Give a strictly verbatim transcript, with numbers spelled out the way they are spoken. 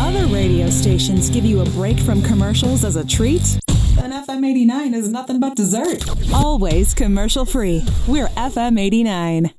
other radio stations give you a break from commercials as a treat, then F M eighty-nine is nothing but dessert. Always commercial free. We're F M eighty-nine.